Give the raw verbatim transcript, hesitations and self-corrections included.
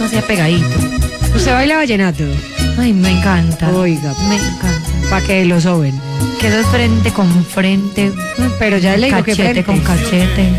hacía pegadito. ¿Usted baila vallenato? Ay, me encanta. Oiga, Me encanta. para que lo soben. Quedo frente con frente, Pero ya le digo que cachete frente. con cachete.